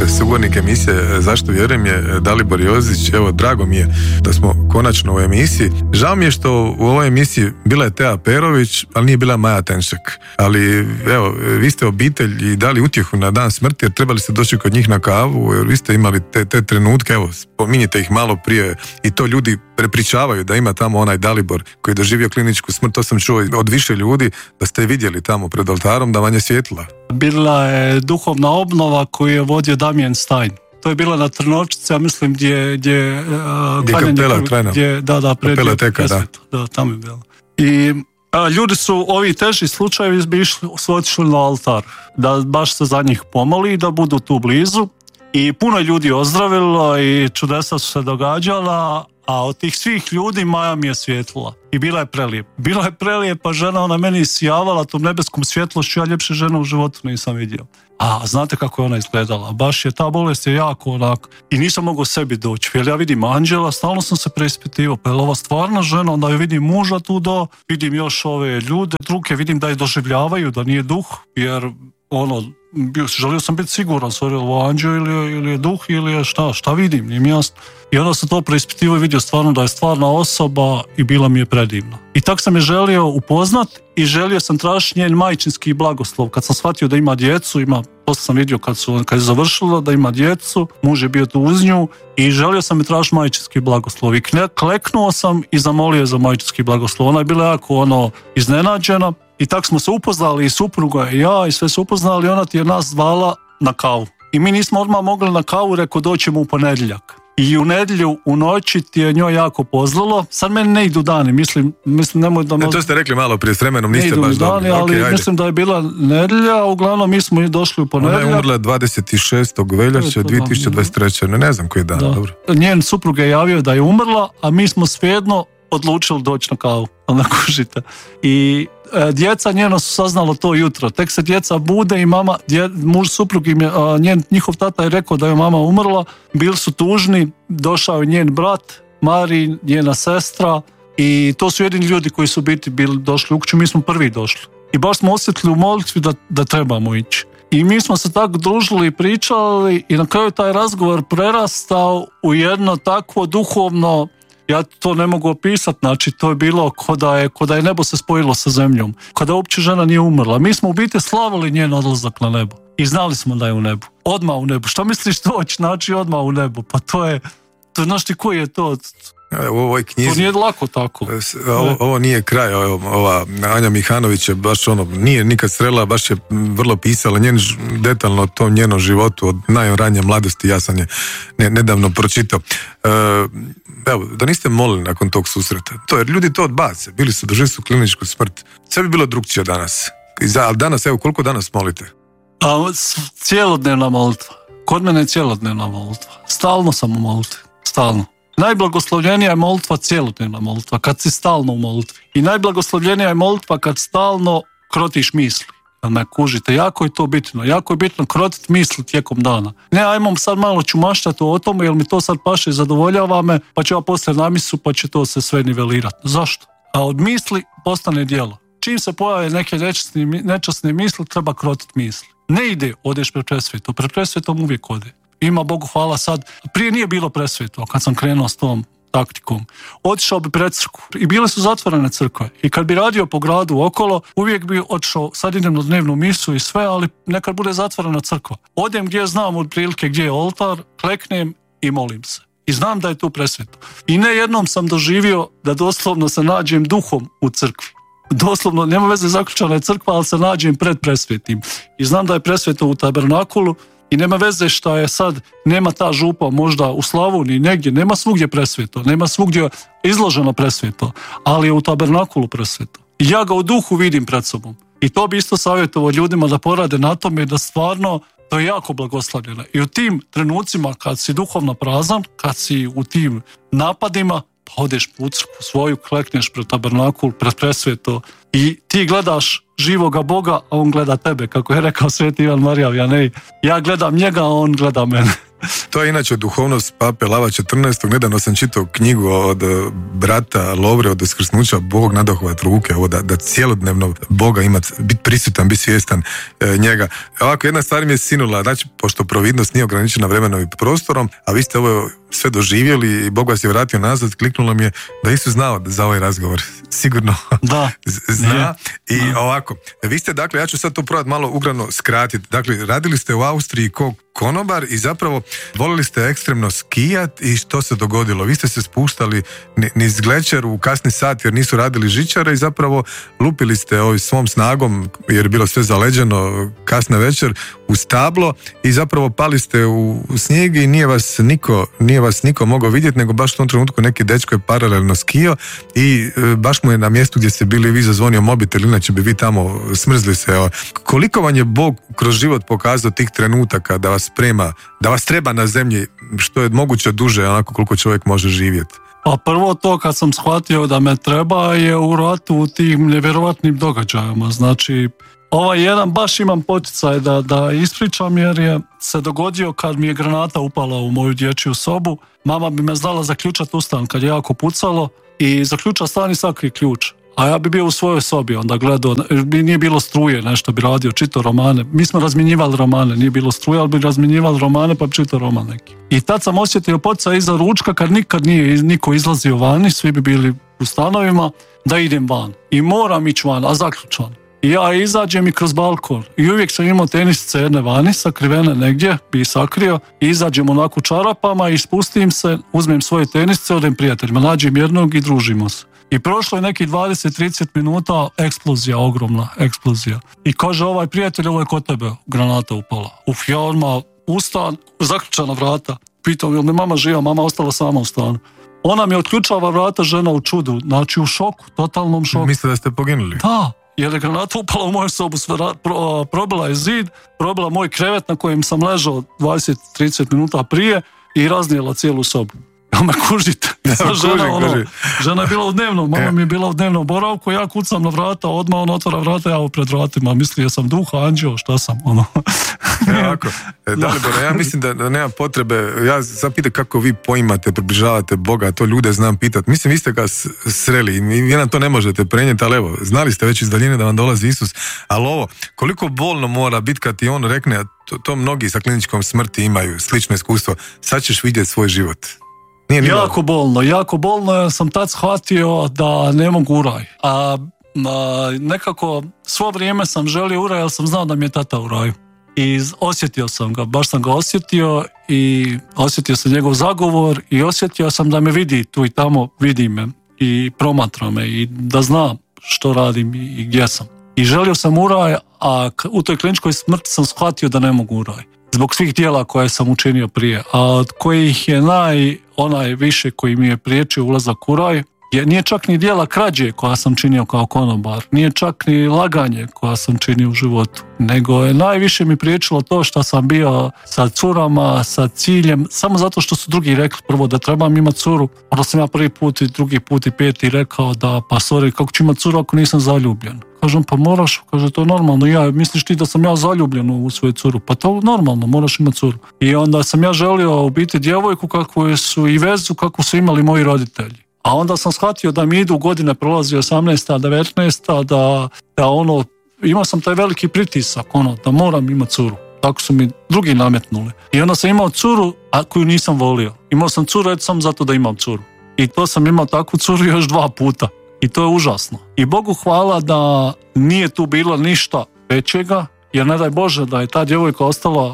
Sugovornik emisije Zašto vjerujem je Dalibor Jozić. Evo, drago mi je da smo konačno u emisiji. Žao mi je što u ovoj emisiji bila je Teja Perović, ali nije bila Maja Tenšek. Ali evo, vi ste obitelj i dali utjehu na dan smrti, jer trebali ste doći kod njih na kavu, jer vi ste imali te trenutke, evo, spominjite ih malo prije i to ljudi prepričavaju da ima tamo onaj Dalibor koji je doživio kliničku smrt. To sam čuo od više ljudi da ste vidjeli tamo pred oltarom da vam je svjetla. Bila je duhovna obnova koju je vodio Damien Stein. To je bila na Trnovčici, ja mislim gdje kapela trajna. Kapela teka, da, tamo je bilo. I ljudi su, ovi teži slučajevi su otišli na oltar, da baš se za njih pomoli, da budu tu blizu. I puno ljudi ozdravilo i čudesa su se događala, a od tih svih ljudi Maja mi je svjetlila. I bila je prelijepa. Bila je prelijepa žena, ona meni isijavala tom nebeskom svjetlošću, ja ljepše žene u životu nisam vidio. A znate kako je ona izgledala? Baš je, ta bolest je jako onako. I nisam mogao sebi doći. Jer ja vidim anđela, stalno sam se preispitivao. Pa je li ova stvarna žena? Onda je vidim muža tu vidim još ove ljude, druge, vidim da je doživljavaju, da nije duh. Jer želio sam biti siguran, je li ovo anđeo ili je duh ili je šta vidim, nije mi jasno. I onda sam to preispitivao i vidio stvarno da je stvarna osoba i bila mi je predivna. I tako sam je želio upoznat i želio sam tražiti njen majčinski blagoslov. Kad sam shvatio da ima djecu, poslije sam vidio kad je završila da ima djecu, muž je bio tu uz nju i želio sam je tražiti majčinski blagoslov. I kleknuo sam i zamolio za majčinski blagoslov. Ona je bila jako iznenađena. I tako smo se upoznali i supruga i ja i sve se upoznali i ona ti je nas zvala na kavu. I mi nismo odmah mogli na kavu, rekao doćemo u ponedjeljak. I u nedjelju u noći ti je njoj jako pozlilo. Sad meni ne idu dani, mislim nemoj da... To ste rekli malo prije s vremenom, niste baš dobri. Ali mislim da je bila nedjelja, uglavnom mi smo i došli u ponedjeljak. Ona je umrla 26. veljače 2023. Ne znam koji dan, dobro. Njen suprug je javio da je umrla, a mi smo svejedno odlučili doći na kavu. Kužite. I djeca njeno su saznalo to jutro. Tek se djeca bude i mama, muž suprug njihov tata je rekao da je mama umrla. Bili su tužni, došao je njen brat, Mari, njena sestra i to su jedini ljudi koji su bili došli u kuću. Mi smo prvi došli. I baš smo osjetili u molitvi da trebamo ići. I mi smo se tako družili i pričali i na kraju taj razgovor prerastao u jedno takvo duhovno, ja to ne mogu opisati, znači to je bilo ko da je nebo se spojilo sa zemljom, kada uopće žena nije umrla. Mi smo u biti slavili njen odlazak na nebo i znali smo da je u nebu. Odmah u nebu. Što misliš doći, znači odmah u nebu? Pa to je znaš ti koji je to? U ovoj knjizi, to nije lako tako. Ovo nije kraj. Ova Anja Mihanović je baš nije nikad strela, baš je vrlo pisala detaljno o tom njenom životu od najranije mladosti. Ja sam je nedavno pročitao. Evo, da niste molili nakon tog susreta, jer ljudi to odbace, doživjeli su kliničku smrt. Sve bi bilo drugčije danas. Ali danas, evo, koliko danas molite? Cijelodnevna molitva. Kod mene je cijelodnevna molitva. Stalno sam u molitvi. Stalno. Najblagoslovljenija je molitva cijelodnevna molitva, kad si stalno u molitvi. I najblagoslovljenija je molitva kad stalno krotiš misli. Da me kužite, jako je to bitno. Jako je bitno krotiti misli tijekom dana. Ne, ajmo sad malo ću maštati o tome, jer mi to sad paše i zadovoljava me, pa ću ja poslije namisu, pa će to se sve nivelirati. Zašto? A od misli postane djelo. Čim se pojave neke nečasne misli, treba krotiti misli. Ne ide, odeš pred presvetom. Pred presvetom uvijek ode. Ima Bogu hvala sad. Prije nije bilo presveto kad sam krenuo s tom taktikom. Otišao bi pred crkvu i bile su zatvorene crkve. I kad bi radio po gradu okolo, uvijek bi otišao, sad idem na dnevnu misu i sve, ali nekad bude zatvorena crkva. Odem gdje znam otprilike gdje je oltar, kleknem i molim se. I znam da je tu presveto. I ne jednom sam doživio da doslovno se nađem duhom u crkvi. Doslovno, nema veze, zaključana je crkva, ali se nađem pred presvetim. I znam da je presveto u tabernakulu. I nema veze šta je sad, nema ta župa možda u Slavoniji, negdje, nema svugdje presveto, nema svugdje izloženo presveto, ali je u tabernakulu presveto. I ja ga u duhu vidim pred sobom. I to bi isto savjetovao ljudima da porade na tome, da stvarno to je jako blagoslavljeno. I u tim trenucima kad si duhovno prazan, kad si u tim napadima, pa odeš u crkvu svoju, klekneš pred tabernakul, pred presveto i ti gledaš živoga Boga, a on gleda tebe, kako je rekao sveti Ivan Marija Vianney. Ja gledam njega, a on gleda mene. To je inače duhovnost Pape Lava XIV. Nedavno sam čitao knjigu od brata Lovre od uskrsnuća, Bog nadohvat ruke, ovo da cijelodnevno Boga imati, biti prisutan, biti svjestan njega. Ovako, jedna stvar mi je sinula, znači, pošto providnost nije ograničena vremenom i prostorom, a vi ste ovo sve doživjeli i Bog vas je vratio nazad, kliknulo mi je da Isus znao za ovaj razgovor. Sigurno da, zna. I ovako, vi ste, dakle, ja ću sad to probati malo ugrano skratiti. Dakle, radili ste u Austriji ko konobar i zapravo volili ste ekstremno skijat i što se dogodilo? Vi ste se spuštali niz Glečer u kasni sat jer nisu radili žičare i zapravo lupili ste svom snagom, jer je bilo sve zaleđeno, kasna večer, u stablo i zapravo pali ste u snijeg i nije vas niko mogao vidjeti, nego baš u tom trenutku neki dečko je paralelno skijao i baš mu je na mjestu gdje ste bili vi zazvonio mobitel, inače bi vi tamo smrzli se. Koliko vam je Bog kroz život pokazao tih trenutaka da vas sprema, da vas treba na zemlji što je moguće duže, onako koliko čovjek može živjeti? Pa prvo to kad sam shvatio da me treba je u ratu u tim nevjerovatnim događajima. Znači, ovaj jedan baš imam poticaj da ispričam jer je se dogodio kad mi je granata upala u moju dječju sobu. Mama bi me znala zaključati u stan kad je jako pucalo i zaključa stan i sakri ključ. A ja bi bio u svojoj sobi, onda gledao, nije bilo struje, nešto bi radio, čitao romane. Mi smo razmjenjivali romane, nije bilo struje, ali bi razmjenjivali romane pa bi čitao roman neki. I tad sam osjetio poticaj iza ručka kad nikad nije niko izlazio vani, svi bi bili u stanovima, da idem van. I moram ići van, a zaključan. I ja izađem i kroz balkon. I uvijek sam imao tenisice jedne vani, sakrivene negdje, bi sakrio. I izađem onako u čarapama i spustim se, uzmem svoje tenisice, odem prijateljima, nađem jednog i družimo se. I prošlo je nekih 20-30 minuta, eksplozija, ogromna eksplozija. I kaže ovaj prijatelj, ovo je kod tebe, granata upala. Ja odmah ustan, zaključana vrata. Pitam, jel mi mama živa, mama ostala sama u stanu. Ona mi otključava vrata, žena u čudu, znači u šoku, totalnom šoku. Mislite da ste poginuli? Da, jer je granata upala u moju sobu, probila je zid, probila moj krevet na kojem sam ležao 20-30 minuta prije i raznijela cijelu sobu. Ja me kužite. Žena je bila u dnevnom, mama mi je bila u dnevnom boravku, ja kucam na vrata, odmah on otvara vrata, ja pred vratima, mislio sam duha, anđeo, šta sam, Dalibore, ja mislim da nema potrebe, ja sad pitam kako vi poimate, približavate Boga, to ljude znam pitat. Mislim, vi ste ga sreli i vi nam to ne možete prenijeti, ali evo, znali ste već iz daljine da vam dolazi Isus, ali ovo, koliko bolno mora biti kad ti on rekne, to mnogi sa kliničkom smrti imaju slično iskustvo, sad ćeš vidjeti svoj život. Jako bolno, jer sam tad shvatio da ne mogu u raj. A nekako svo vrijeme sam želio u raj, jer sam znao da mi je tata u raju. I osjetio sam ga, baš sam ga osjetio i osjetio sam njegov zagovor i osjetio sam da me vidi tu i tamo, vidi me i promatra me i da znam što radim i gdje sam. I želio sam u raj, a u toj kliničkoj smrti sam shvatio da ne mogu u raj. Zbog svih djela koje sam učinio prije, a od kojih je onaj više koji mi je priječio ulazak u raj, nije čak ni djela krađe koja sam činio kao konobar, nije čak ni laganje koja sam činio u životu, nego je najviše mi priječilo to što sam bio sa curama, sa ciljem, samo zato što su drugi rekli prvo da trebam imati curu, onda sam ja prvi put i drugi put i peti rekao da pa sorry, kako ću imati curu ako nisam zaljubljen? Kažem, pa moraš, kaže, to je normalno, misliš ti da sam ja zaljubljen u svoju curu? Pa to je normalno, moraš imati curu. I onda sam ja želio biti djevojku kakvu su i vezu kakvu su imali moji roditelji. A onda sam shvatio da mi idu godine, prolazi 18. 19. da imao sam taj veliki pritisak, da moram imati curu. Tako su mi drugi nametnuli. I onda sam imao curu, a koju nisam volio. Imao sam curu, samo zato da imam curu. I to sam imao takvu curu još 2 puta. I to je užasno. I Bogu hvala da nije tu bilo ništa većega, jer ne daj Bože da je ta djevojka ostala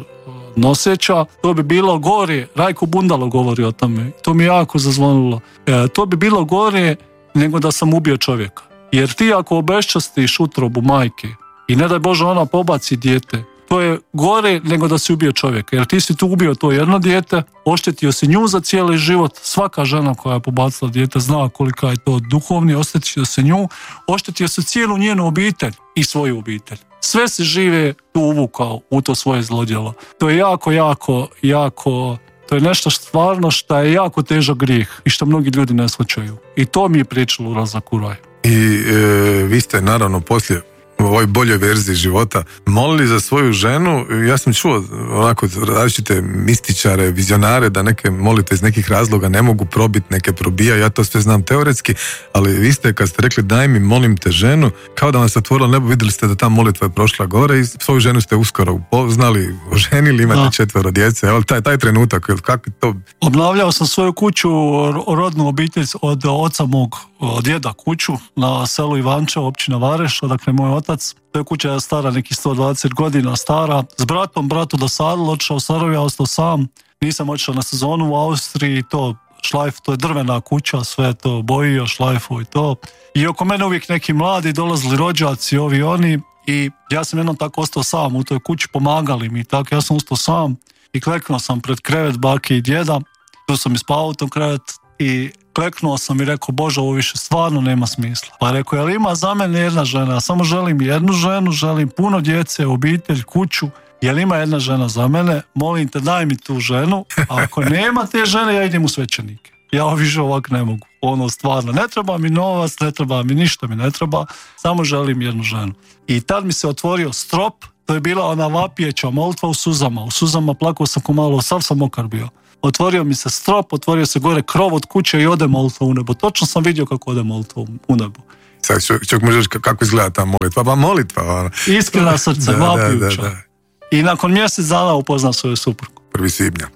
noseća, to bi bilo gore, Rajko Bundalo govori o tome, to mi jako zazvonilo. To bi bilo gore nego da sam ubio čovjeka. Jer ti ako obeščastiš utrobu majke i ne daj Bože ona pobaci dijete, to je gore nego da si ubio čovjeka, jer ti si tu ubio to jedno dijete, oštetio si nju za cijeli život. Svaka žena koja je pobacila dijete zna kolika je to duhovni, oštetio se nju, oštetio se cijelu njenu obitelj i svoju obitelj. Sve se žive tu uvukao u to svoje zlodjelo. To je jako, to je nešto stvarno što je jako težak grijeh i što mnogi ljudi ne shvaćaju. I to mi je pričalo ulazak u raj. I vi ste naravno poslije u ovoj boljoj verziji života, molili za svoju ženu. Ja sam čuo onako različite mističare, vizionare da neke molite iz nekih razloga ne mogu probiti, neke probija, ja to sve znam teoretski, ali vi ste kad ste rekli daj mi molim te ženu, kao da vam se otvorilo nebo, vidjeli ste da ta molitva je prošla gore i svoju ženu ste uskoro upoznali, oženili, imate 4 djece, evo taj trenutak, kako to? Obnavljao sam svoju kuću, rodnu obitelj od oca mog djeda kuću na selu Ivančevo, općina Vareš, odakle moj otac. To je kuća stara nekih 120 godina stara. S bratu dosadilo, otišao u Sarovija, ostao sam. Nisam otišao na sezonu u Austriji, to šlajf, to je drvena kuća, sve to bojio, šlajfo i to. I oko mene uvijek neki mladi dolazili rođaci, ovi oni, i ja sam jednom tako ostao sam u toj kući, pomagali mi tako, ja sam ostao sam i kleknuo sam pred krevet bake i djeda, tu sam ispao u tom krevet i kleknuo sam i rekao, Bože, ovo više stvarno nema smisla. Pa rekao, jel ima za mene jedna žena? Ja samo želim jednu ženu, želim puno djece, obitelj, kuću. Jel ima jedna žena za mene? Molim te, daj mi tu ženu. A ako nema te žene, ja idem u svećenike. Ja više ovako ne mogu. Ono, stvarno, ne treba mi novac, ne treba mi ništa, mi ne treba. Samo želim jednu ženu. I tad mi se otvorio strop. To je bila ona vapijeća molitva u suzama. U suzama plakao sam ko malo, sav sam mokar bio. Otvorio mi se strop, otvorio se gore krov od kuće i ode molitva u nebo. Točno sam vidio kako ode molitva u nebo. Sad čovjek može reći kako izgleda ta molitva. Pa molitva. Iskrena srce, vapijuća. Da. I nakon mjesec dana upoznao svoju suprugu. 1. svibnja.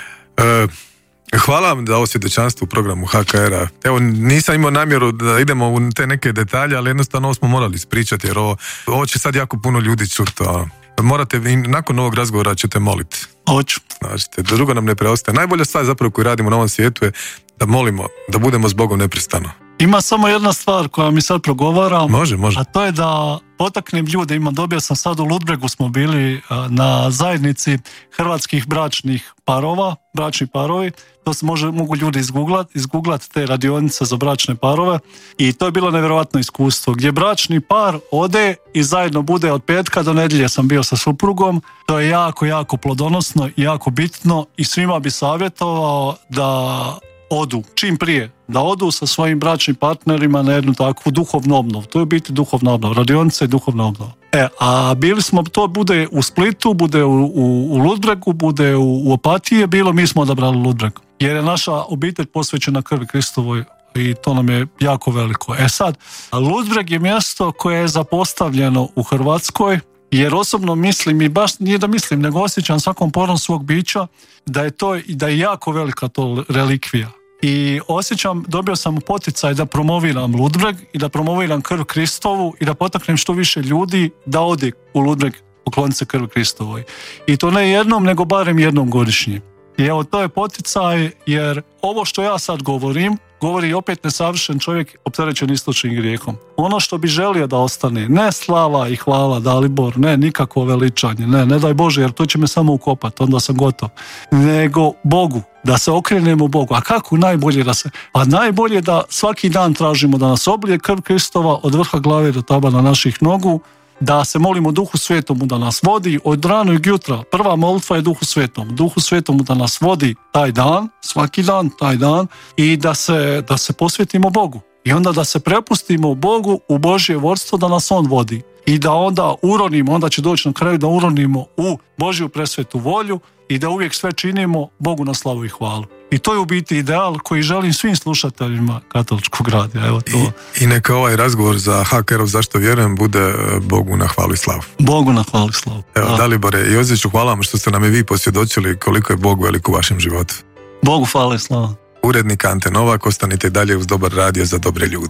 Hvala vam za ovo svjedočanstvo u programu HKR-a. Evo, nisam imao namjeru da idemo u te neke detalje, ali jednostavno ovo smo morali ispričati, jer ovo će sad jako puno ljudi čuti. Morate, nakon ovog razgovora ćete moliti. Hoću. Znači, drugo nam ne preostaje. Najbolja stvar zapravo koju radimo na ovom svijetu je da molimo, da budemo s Bogom neprestano. Ima samo jedna stvar koja mi sad progovara. Može. A to je da potaknem ljude. Dobio sam sad u Ludbregu, smo bili na zajednici hrvatskih bračnih parova, bračni parovi. To se mogu ljudi izgooglat te radionice za bračne parove. I to je bilo nevjerojatno iskustvo, gdje bračni par ode i zajedno bude od petka do nedjelje. Sam bio sa suprugom. To je jako, jako plodonosno i jako bitno i svima bi savjetovao da odu čim prije, da odu sa svojim bračnim partnerima na jednu takvu duhovnu obnovu. To je biti duhovna obnova, radionica i duhovna obnova. A bili smo, to bude u Splitu, bude u Ludbregu, bude u Opatiji, mi smo odabrali Ludbreg. Jer je naša obitelj posvećena krvi Kristovoj i to nam je jako veliko. Sad, Ludbreg je mjesto koje je zapostavljeno u Hrvatskoj, jer osobno mislim, i baš nije da mislim, nego osjećam svakom porom svog bića da je jako velika to relikvija. I osjećam, dobio sam poticaj da promoviram Ludbreg i da promoviram krv Kristovu i da potaknem što više ljudi da ode u Ludbreg pokloniti se krvi Kristovoj. I to ne jednom, nego barem jednom godišnje. I evo, to je poticaj, jer ovo što ja sad govori opet nesavršen čovjek opterećen istočnim grijehom. Ono što bi želio da ostane, ne slava i hvala Dalibor, ne nikakvo veličanje, ne daj Bože, jer to će me samo ukopati, onda sam gotov. Nego Bogu, da se okrenemo Bogu. A kako najbolje da se... A najbolje da svaki dan tražimo da nas oblije krv Kristova od vrha glave do tabana naših nogu, da se molimo Duhu Svetomu da nas vodi od ranog jutra. Prva molitva je Duhu Svetomu. Duhu Svetomu da nas vodi taj dan, svaki dan, taj dan, i da se posvetimo Bogu. I onda da se prepustimo Bogu u Božje vodstvo da nas On vodi. I da onda uronimo, onda će doći na kraju da uronimo u Božju presvetu volju i da uvijek sve činimo Bogu na slavu i hvalu. I to je u biti ideal koji želim svim slušateljima katoličkog radija. Evo to. I neka ovaj razgovor za HKR-ov Zašto vjerujem bude Bogu na hvalu i slavu. Bogu na hvalu i slavu. Evo, Dalibore i Joziću, hvala vam što ste nam i vi posvjedočili koliko je Bog velik u vašem životu. Bogu hvala i slava. Urednik Ante Novak, ostanite dalje uz Dobar radio za dobre ljude.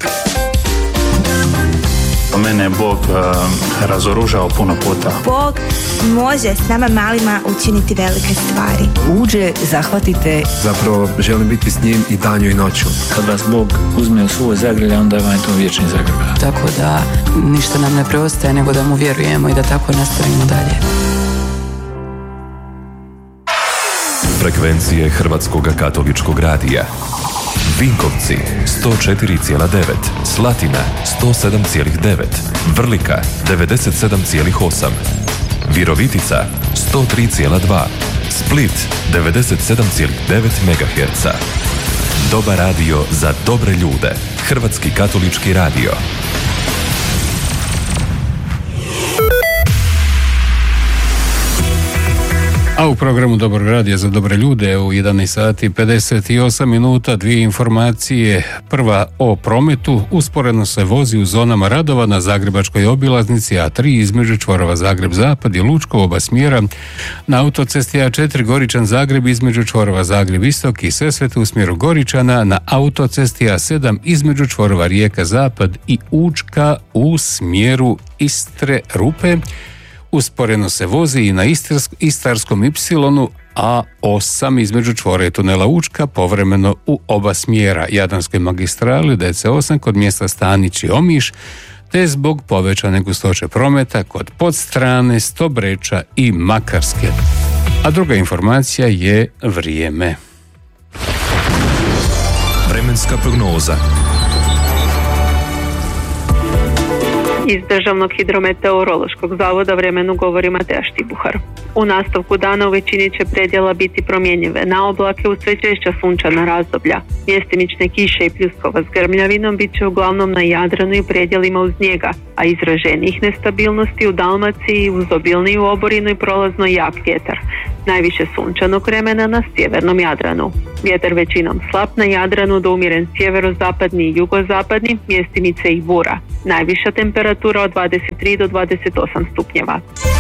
Mene je Bog razoružao puno puta. Bog može s nama malima učiniti velike stvari. Uđe, zahvatite. Zapravo želim biti s njim i danju i noću. Kad vas Bog uzme u svoj zagrlje, onda vam je to vječni zagrlje. Tako da ništa nam ne preostaje nego da mu vjerujemo i da tako nastavimo dalje. Frekvencije Hrvatskog katoličkog radija. Vinkovci 104,9, Slatina 107,9, Vrlika 97,8, Virovitica 103,2, Split 97,9 MHz. Dobar radio za dobre ljude. Hrvatski katolički radio. A u programu Dobrog radija za dobre ljude u 11 sati 58 minuta dvije informacije. Prva o prometu. Usporedno se vozi u zonama radova na zagrebačkoj obilaznici A3 između čvorova Zagreb-Zapad i Lučko oba smjera. Na autocesti A4 Goričan-Zagreb između čvorova Zagreb-Istok i Sesvete u smjeru Goričana. Na autocesti A7 između čvorova Rijeka-Zapad i Učka u smjeru Istre-Rupe. Usporeno se vozi i na Istarskom Y, A8 između čvora i tunela Učka, povremeno u oba smjera. Jadranskoj magistrali DC8 kod mjesta Stanić i Omiš, te zbog povećane gustoće prometa kod Podstrane, Stobreča i Makarske. A druga informacija je vrijeme. Vremenska prognoza. Iz Državnog hidrometeorološkog zavoda vremenu govori Mateja Štibuhar. U nastavku dana u većini će predjela biti promjenjive na oblake uz sve češća sunčana razdoblja. Mjestimične kiše i pljuskova s grmljavinom bit će uglavnom na Jadranu i predjelima uz njega, a izraženijih nestabilnosti u Dalmaciji uz obilniju oborinu i prolazno jak vjetar. Najviše sunčanog vremena na sjevernom Jadranu. Vjetar većinom slab na Jadranu do umjeren sjeverozapadni i jugozapadni, mjestimice i bura. Najviša temperatura od 23 do 28 stupnjeva.